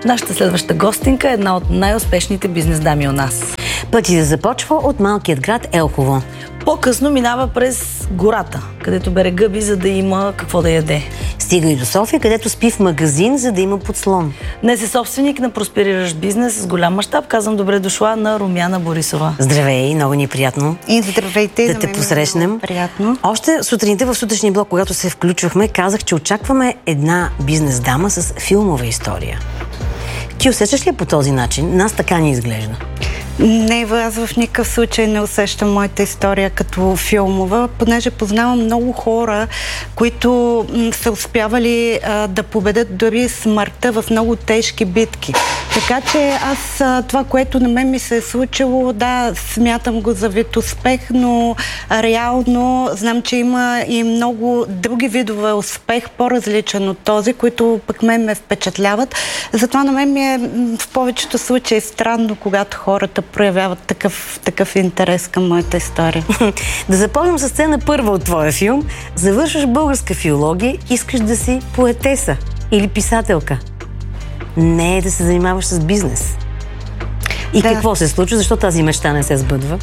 Нашата следваща гостинка е една от най-успешните бизнес дами у нас. Пътят да започва от малкият град Елхово. По-късно минава през гората, където бере гъби, за да има какво да яде. Стига и до София, където спи в магазин, за да има подслон. Днес е собственик на проспериращ бизнес с голям мащаб. Казвам добре дошла на Румяна Борисова. Здравей, много ни е приятно. И здравейте, да те посрещнем. Приятно. Още сутринта в сутрешния блок, когато се включвахме, казах, че очакваме една бизнес дама с филмова история. Ти усещаш ли по този начин? Нас така ни изглежда. Не, аз в никакъв случай не усещам моята история като филмова, понеже познавам много хора, които са успявали да победят дори смъртта в много тежки битки. Така че аз това, което на мен ми се е случило, да, смятам го за вид успех, но реално знам, че има и много други видове успех, по-различен от този, които пък мен ме впечатляват. Затова на мен ми е в повечето случаи странно, когато хората проявяват такъв интерес към моята история. Да запомним с сцена първа от твоя филм. Завършваш българска филология, искаш да си поетеса или писателка. Не е да се занимаваш с бизнес. И какво се случва? Защо тази мечта не се сбъдва?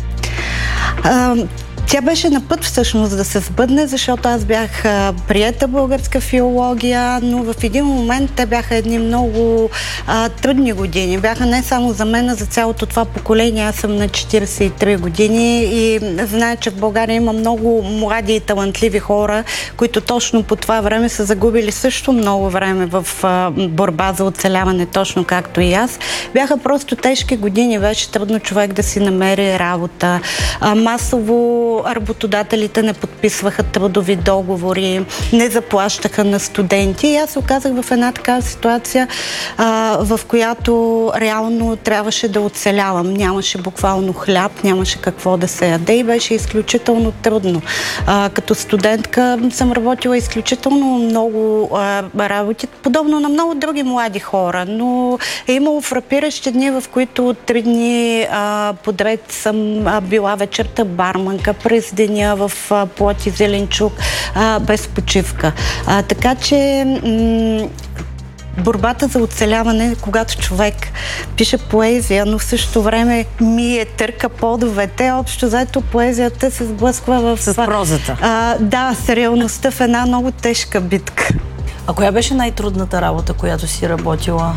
Тя беше на път всъщност да се сбъдне, защото аз бях приета българска филология, но в един момент те бяха едни много трудни години. Бяха не само за мен, а за цялото това поколение. Аз съм на 43 години и зная, че в България има много млади и талантливи хора, които точно по това време са загубили също много време в борба за оцеляване, точно както и аз. Бяха просто тежки години, беше трудно човек да си намери работа. Масово работодателите не подписваха трудови договори, не заплащаха на студенти. И аз се оказах в една такава ситуация, в която реално трябваше да оцелявам. Нямаше буквално хляб, нямаше какво да се яде и беше изключително трудно. Като студентка съм работила изключително много работи, подобно на много други млади хора, но е имало фрапиращи дни, в които 3 дни подред съм била вечерта барманка, през деня в плод и зеленчук, без почивка. Така че борбата за оцеляване, когато човек пише поезия, но в същото време мие, търка подовете, общо заето поезията се сблъсква с прозата. Да, с реалността в една много тежка битка. А коя беше най-трудната работа, която си работила?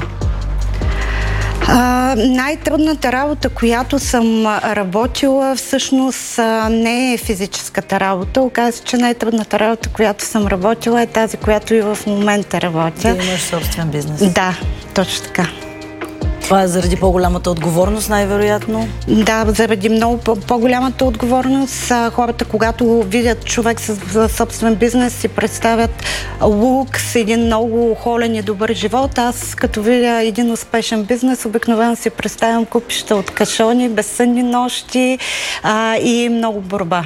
Най-трудната работа, която съм работила, всъщност не е физическата работа. Оказва се, че най-трудната работа, която съм работила, е тази, която и в момента работя. Ти имаш собствен бизнес. Да, точно така. Това е заради по-голямата отговорност, най-вероятно? Да, заради много по-голямата отговорност. Хората, когато видят човек с собствен бизнес, си представят лукс, един много холен и добър живот. Аз, като видя един успешен бизнес, обикновено си представям купища от кашони, безсънни нощи и много борба.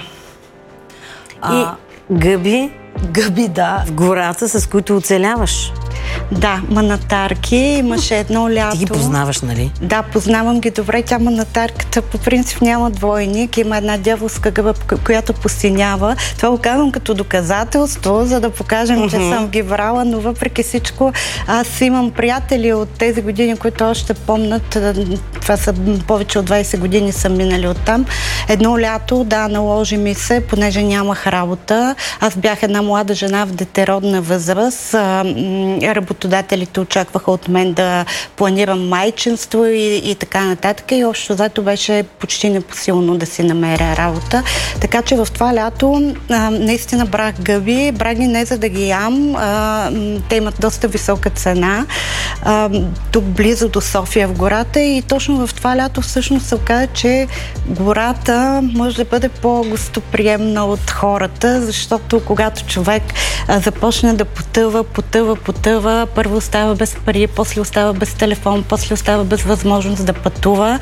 И гъби? Гъби, да. В гората, с които оцеляваш. Да, манатарки. Имаше едно лято. Ти ги познаваш, нали? Да, познавам ги добре. Тя манатарката по принцип няма двойник. Има една дяволска гъба, която посинява. Това го казвам като доказателство, за да покажем, че съм ги брала, но въпреки всичко аз имам приятели от тези години, които още помнят. Това са повече от 20 години са минали оттам. Едно лято, да, наложи ми се, понеже нямах работа. Аз бях една млада жена в детеродна възраст. Работодателите очакваха от мен да планирам майчинство и така нататък. И общо зато беше почти непосилно да си намеря работа. Така че в това лято наистина брах гъби. Брах ги не за да ги ям. Те имат доста висока цена. Тук близо до София в гората. И точно в това лято всъщност се оказа, че гората може да бъде по-гостоприемна от хората, защото когато човек започне да потъва, първо остава без пари, после остава без телефон, после остава без възможност да пътува.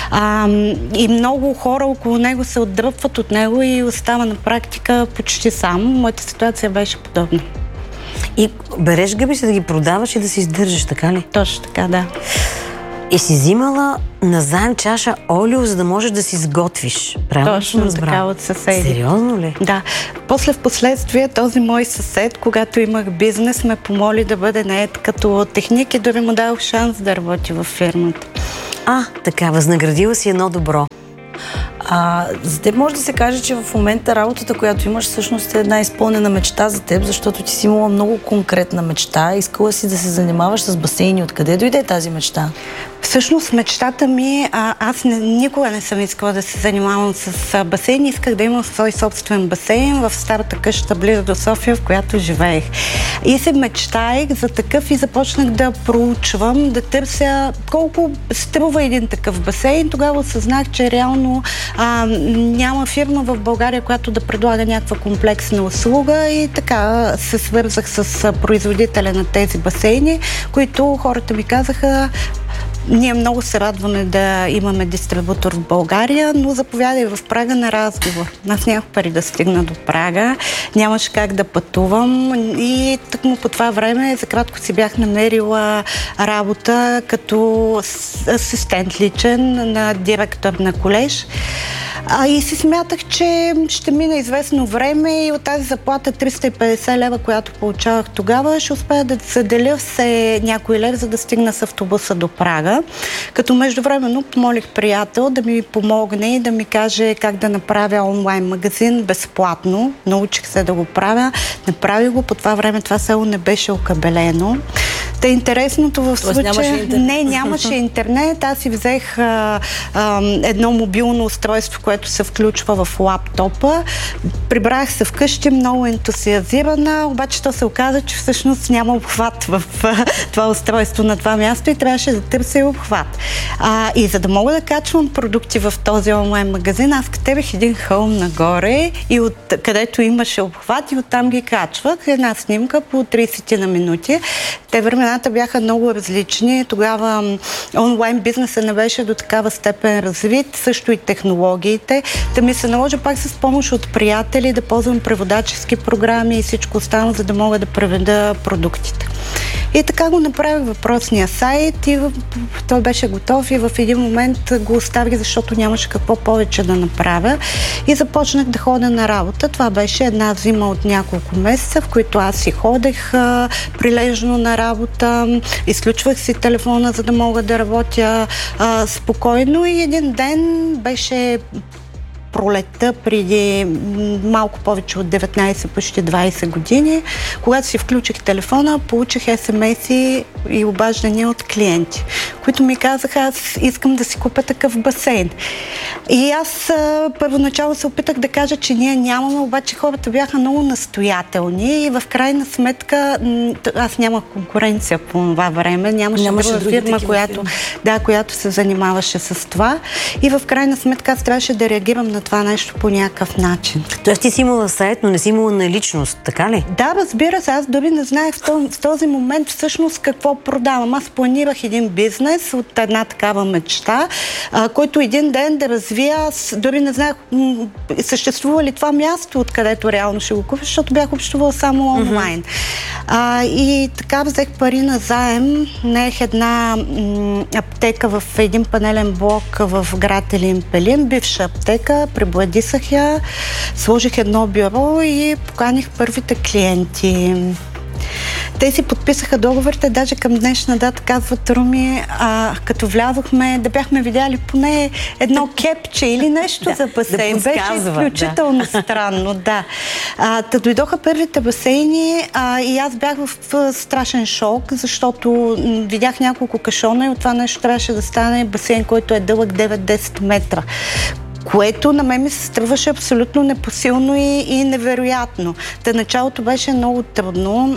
И много хора около него се отдръпват от него и остава на практика почти сам. Моята ситуация беше подобна. И береш гъби си да ги продаваш и да си издържаш, така ли? Точно така, да. И си взимала назаем чаша олио, за да можеш да си сготвиш. Правилно Точно така, от съседи. Сериозно ли? Да. После в последствие този мой съсед, когато имах бизнес, ме помоли да бъде нает като техник и дори му дал шанс да работи във фирмата. Така, възнаградила си едно добро. За теб може да се каже, че в момента работата, която имаш, всъщност е една изпълнена мечта за теб, защото ти си имала много конкретна мечта. Искала си да се занимаваш с басейни. Откъде дойде тази мечта? Всъщност мечтата ми, аз никога не съм искала да се занимавам с басейн. Исках да имам свой собствен басейн в старата къща близо до София, в която живеех. И се мечтаех за такъв и започнах да проучвам, да търся колко струва един такъв басейн. Тогава осъзнах, че реално няма фирма в България, която да предлага някаква комплексна услуга, и така се свързах с производителя на тези басейни, които хората ми казаха: ние много се радваме да имаме дистрибутор в България, но заповядай в Прага на разговор. Аз нямах пари да стигна до Прага, нямаше как да пътувам и тъкмо по това време за кратко си бях намерила работа като асистент личен на директор на колеж. И си смятах, че ще мине известно време и от тази заплата 350 лева, която получавах тогава, ще успея да заделя все някой лев, за да стигна с автобуса до Прага. Като междувременно помолих приятел да ми помогне и да ми каже как да направя онлайн магазин безплатно. Научих се да го правя. Направих го. По това време това село не беше окабелено. Та интересното в случая... Нямаше интернет. Аз си взех едно мобилно устройство, което се включва в лаптопа. Прибрах се вкъщи, много ентусиазирана, обаче то се оказа, че всъщност няма обхват в това устройство на това място и трябваше да търся и обхват. И за да мога да качвам продукти в този онлайн магазин, аз катерих един хълм нагоре и от където имаше обхват и оттам ги качвах. Една снимка по 30 на минути. Те времената бяха много различни. Тогава онлайн бизнесът не беше до такава степен развит, също и технологиите. Да ми се наложи пак с помощ от приятели да ползвам преводачески програми и всичко останало, за да мога да преведа продуктите. И така го направих въпросния сайт и той беше готов и в един момент го оставих, защото нямаше какво повече да направя и започнах да ходя на работа. Това беше една зима от няколко месеца, в които аз си ходех прилежно на работа, изключвах си телефона, за да мога да работя спокойно и един ден беше пролетта преди малко повече от 19, почти 20 години. Когато си включих телефона, получих SMS-и и обаждания от клиенти, които ми казаха: аз искам да си купя такъв басейн. И аз първоначално се опитах да кажа, че ние нямаме, обаче хората бяха много настоятелни и в крайна сметка аз нямах конкуренция по това време, нямаше друга фирма, която се занимаваше с това и в крайна сметка аз трябваше да реагирам на това нещо по някакъв начин. Тоест ти си имала сайт, но не си имала наличност, така ли? Да, разбира се, аз дори не знаех в този момент всъщност какво продавам. Аз планирах един бизнес от една такава мечта, който един ден да развия. Аз дори не знаех съществува ли това място, откъдето реално ще го купя, защото бях общувала само онлайн. И така взех пари на заем, наех една аптека в един панелен блок в град Елин Пелин, бивша аптека, пребладисах я, сложих едно бюро и поканих първите клиенти. Те си подписаха договорите, даже към днешна дата казват: Руми, като влязохме, да бяхме видяли поне едно кепче или нещо за басейн. Беше изключително странно, да. Та дойдоха първите басейни и аз бях в страшен шок, защото видях няколко кашона и от това нещо трябваше да стане басейн, който е дълъг 9-10 метра. Което на мен ми се струваше абсолютно непосилно и невероятно. Та началото беше много трудно.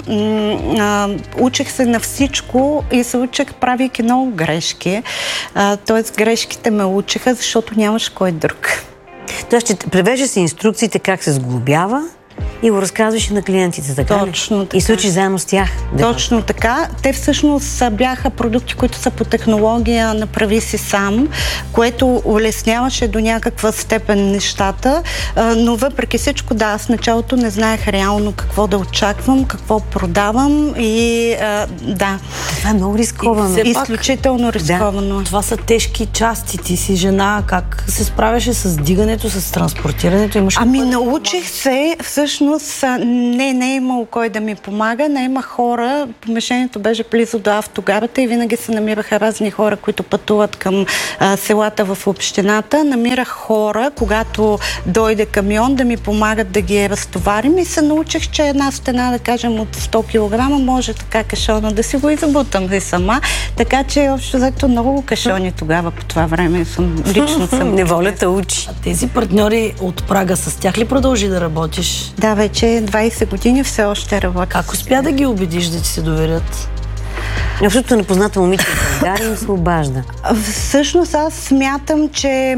Учих се на всичко и се учих, правейки много грешки. Тоест грешките ме учиха, защото нямаш кой друг. Тоест, че превежда се инструкциите как се сглобява и го разказваш на клиентите, така? Точно така. И се учиш заедно с тях. Точно така. Те всъщност бяха продукти, които са по технология направи си сам, което улесняваше до някаква степен нещата, но въпреки всичко, да, аз в началото не знаех реално какво да очаквам, какво продавам и да. това е много рисковано. Изключително рисковано. Да, това са тежки части. Ти си жена. Как се справяше с дигането, с транспортирането? Научих се. Всъщност не е имало кой да ми помага. Не има хора. Помещението беше близо до автогарата и винаги се намираха разни хора, които пътуват към селата в общината. Намирах хора, когато дойде камион, да ми помагат да ги разтоварим и се научих, че една стена, да кажем, от 100 кг може така кашона да си го избутам и сама. Така че общо взето много кашони тогава по това време лично съм. Неволята учи. А тези партньори от Прага, с тях ли продължи да работиш? Да, вече 20 години все още работя. Как успя да ги убедиш да ти се доверят? Защото непозната момиче в България им се обажда. Всъщност аз смятам, че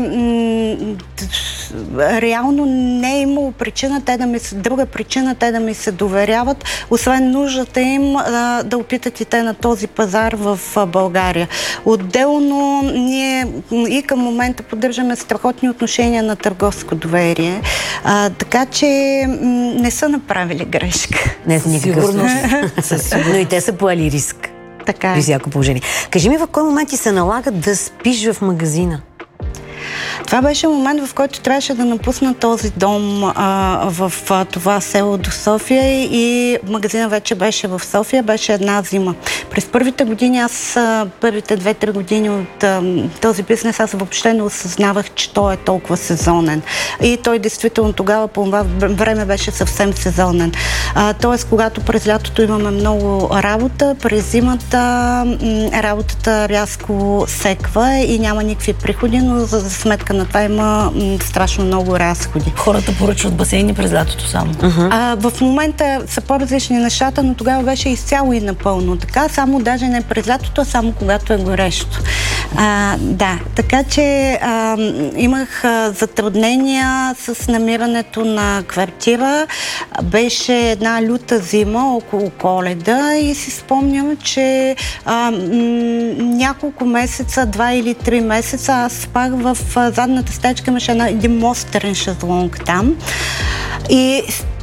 реално не е имало друга причина те да ми се доверяват, освен нуждата им да опитат и те на този пазар в България. Отделно ние и към момента поддържаме страхотни отношения на търговско доверие, така че не са направили грешка. Не, сигурно. Но и те са поели риск. Така е. При всяко положение. Кажи ми, в кой момент ти се налага да спиш в магазина? Това беше момент, в който трябваше да напусна този дом в това село до София и магазина вече беше в София, беше една зима. През първите години, първите 2-3 години от този бизнес, аз въобще не осъзнавах, че той е толкова сезонен. И той действително тогава по това време беше съвсем сезонен. Тоест, когато през лятото имаме много работа, през зимата работата рязко секва и няма никакви приходи, но за сметка на това има страшно много разходи. Хората поръчват басейни през лятото само. В момента са по-различни нещата, но тогава беше изцяло и напълно така, само даже не през лятото, а само когато е горещо. Да, така че имах затруднения с намирането на квартира. Беше една люта зима около Коледа и си спомням, че няколко месеца, 2 или 3 месеца, аз спах в задната стаечка, имаше един мостерен шезлонг там. И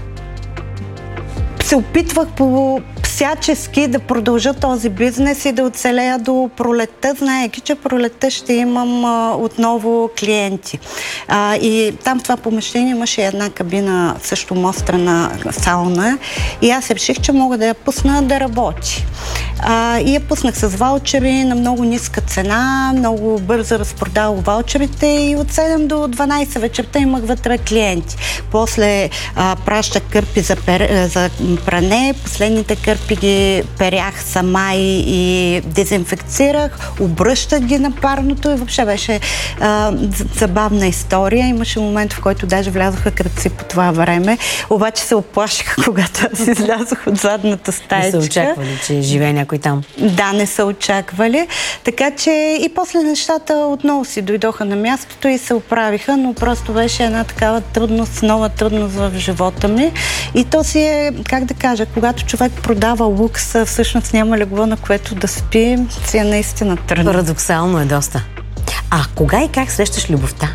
се опитвах по всячески да продължа този бизнес и да оцелея до пролетта, знаейки, че пролетта ще имам отново клиенти. И там в това помещение имаше една кабина, също мострена сауна, и аз реших, че мога да я пусна да работи. И я пуснах с ваучери на много ниска цена, много бързо разпродавах ваучерите и от 7 до 12 вечерта имах вътре клиенти. После пращах кърпи за пране, последните кърпи ги перях сама и дезинфекцирах, обръщах ги на парното и въобще беше забавна история. Имаше момент, в който даже влязоха кръци по това време, обаче се оплашиха, когато аз излязох от задната стаечка. Не са очаквали, че живее някой там. Да, не са очаквали. Така че и после нещата отново си дойдоха на мястото и се оправиха, но просто беше една такава трудност, нова трудност в живота ми. И то си е, как да кажа, когато човек продава лукс, всъщност няма легло, на което да спи, си е наистина трудно. Парадоксално е доста. А кога и как срещаш любовта?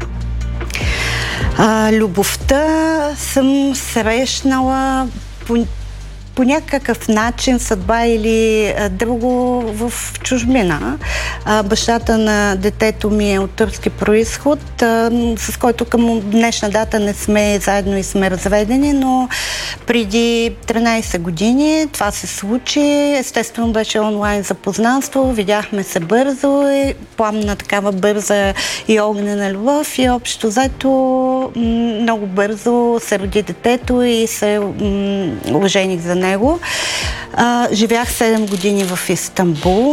Любовта съм срещнала по някакъв начин, съдба или друго, в чужбина. Бащата на детето ми е от турски произход, с който към днешна дата не сме заедно и сме разведени, но преди 13 години това се случи. Естествено беше онлайн запознанство, видяхме се бързо и пламна такава бърза и огнена любов и общо взето много бързо се роди детето и се ожених за него. Живях 7 години в Истанбул.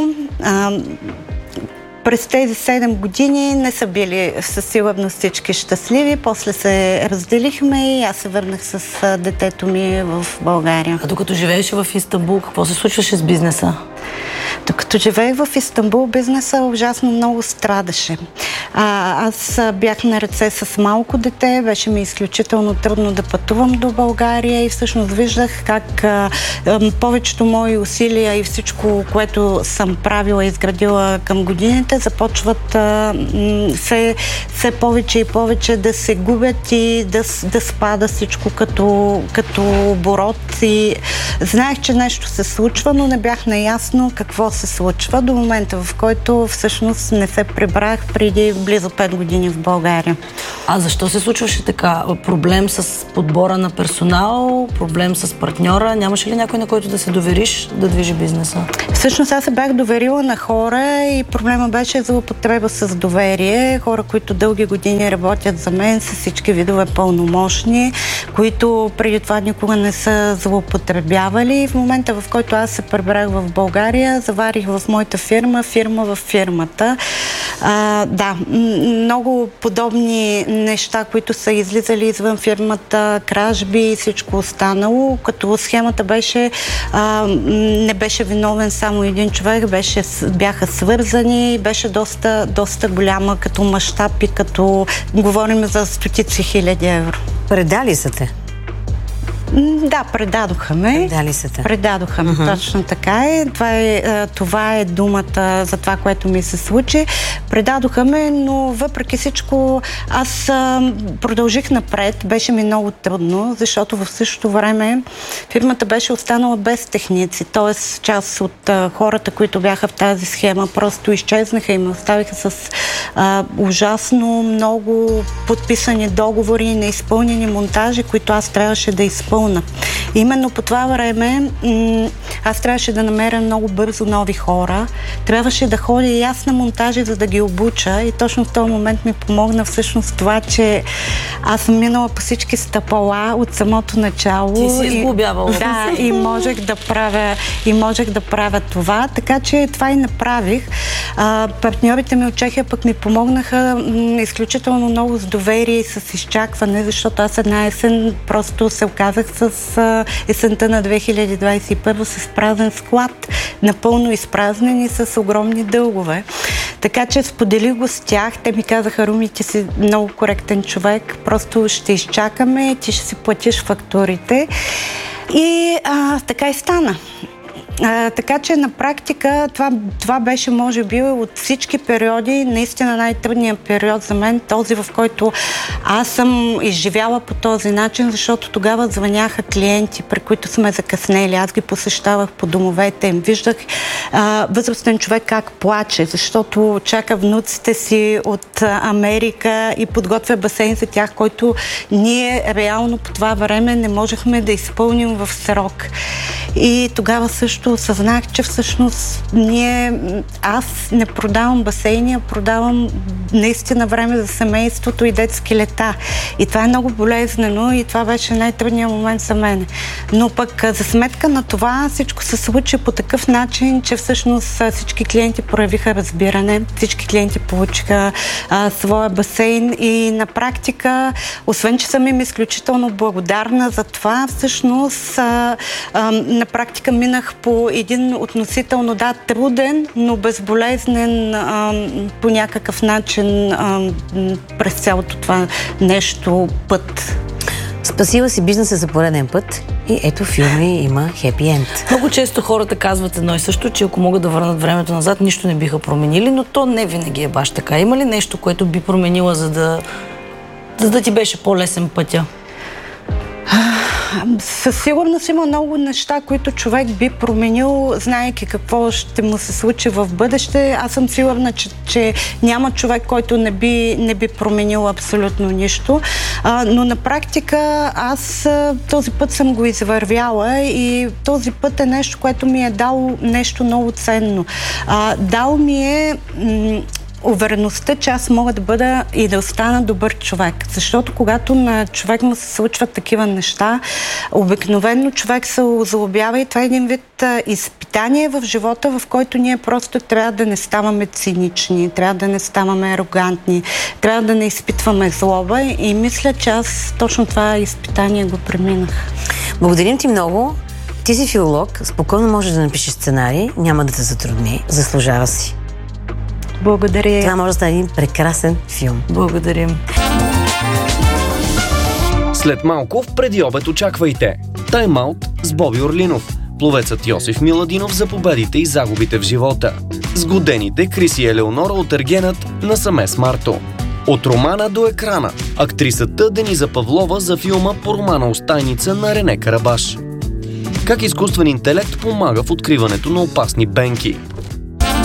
През тези 7 години не са били със сигурност всички щастливи. После се разделихме и аз се върнах с детето ми в България. А докато живееше в Истанбул, какво се случваше с бизнеса? Докато живеех в Истанбул, бизнеса ужасно много страдаше. Аз бях на ръце с малко дете, беше ми изключително трудно да пътувам до България и всъщност виждах как повечето мои усилия и всичко, което съм правила и изградила към годините, започват все повече и повече да се губят и да спада всичко като оборот. И знаех, че нещо се случва, но не бях наясно какво се случва до момента, в който всъщност не се прибрах преди близо 5 години в България. А защо се случваше така? Проблем с подбора на персонал, проблем с партньора? Нямаше ли някой, на който да се довериш да движи бизнеса? Всъщност аз се бях доверила на хора и проблема беше злоупотреба с доверие. Хора, които дълги години работят за мен с всички видове пълномощни, които преди това никога не са злоупотребявали. В момента, в който аз се прибрах в България, заварих в моята фирма в фирмата. Да, много подобни неща, които са излизали извън фирмата, кражби и всичко останало, като схемата беше не беше виновен само един човек, бяха свързани, беше доста голяма като мащаб и като говорим за стотици хиляди евро. Предали са те? Да, предадоха ме. Предадоха ме, точно така е. Това е думата за това, което ми се случи. Предадоха ме, но въпреки всичко аз продължих напред. Беше ми много трудно, защото в същото време фирмата беше останала без техници. т.е. част от хората, които бяха в тази схема, просто изчезнаха и ме оставиха с ужасно много подписани договори и неизпълнени монтажи, които аз трябваше да изпълня. Именно по това време аз трябваше да намеря много бързо нови хора. Трябваше да ходя и аз на монтажи, за да ги обуча. И точно в този момент ми помогна всъщност това, че аз съм минала по всички стъпала от самото начало. Ти си изглобявала. Да, и можех да правя това. Така че това и направих. Партньорите ми от Чехия пък ми помогнаха изключително много с доверие и с изчакване, защото аз една есен просто се оказах с есента на 2021 с празен склад, напълно изпразнен и с огромни дългове. Така че споделих го с тях. Те ми казаха: Руми, ти си много коректен човек, просто ще изчакаме, ти ще си платиш фактурите. И така и стана. Така че на практика това беше, може би, от всички периоди наистина най-трудният период за мен, този, в който аз съм изживяла по този начин, защото тогава звъняха клиенти, при които сме закъснели. Аз ги посещавах по домовете им. Виждах възрастен човек как плаче, защото чака внуците си от Америка и подготвя басейн за тях, който ние реално по това време не можехме да изпълним в срок. И тогава също осъзнах, че всъщност аз не продавам басейни, а продавам наистина време за семейството и детски лета. И това е много болезнено и това беше най-трудният момент за мен. Но пък за сметка на това всичко се случи по такъв начин, че всъщност всички клиенти проявиха разбиране, всички клиенти получиха своя басейн и на практика, освен че съм им изключително благодарна за това, всъщност на практика минах по един относително труден, но безболезнен по някакъв начин през цялото това нещо път. Спасила си бизнеса за пореден път и ето филми има хепи енд. Много често хората казват едно и също, че ако могат да върнат времето назад, нищо не биха променили, но то не винаги е баш така. Има ли нещо, което би променила, за да ти беше по-лесен пътя? Със сигурност има много неща, които човек би променил, знаейки какво ще му се случи в бъдеще. Аз съм сигурна, че няма човек, който не би променил абсолютно нищо. Но на практика аз този път съм го извървяла и този път е нещо, което ми е дало нещо много ценно. Дал ми е увереността, че аз мога да бъда и да остана добър човек. Защото когато на човек му се случват такива неща, обикновено човек се озлобява и това е един вид изпитание в живота, в който ние просто трябва да не ставаме цинични, трябва да не ставаме арогантни, трябва да не изпитваме злоба и мисля, че аз точно това изпитание го преминах. Благодарим ти много. Ти си филолог, спокойно можеш да напишеш сценарий, няма да те затрудни, заслужава си. Благодаря. Това може да стане един прекрасен филм. Благодарим. След малко в преди обед очаквайте Тайм-аут с Боби Орлинов, пловецът Йосиф Миладинов за победите и загубите в живота, сгодените Крис и Елеонора от Ергенът на Самес Марто. От романа до екрана, актрисата Дениза Павлова за филма по романа Остайница на Рене Карабаш. Как изкуствен интелект помага в откриването на опасни бенки.